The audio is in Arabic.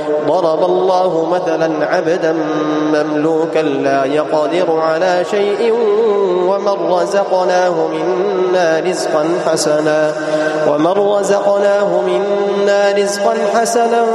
ضرب الله مثلا عبدا مملوكا لا يقدر على شيء ومن رزقناه منا رزقا حسنا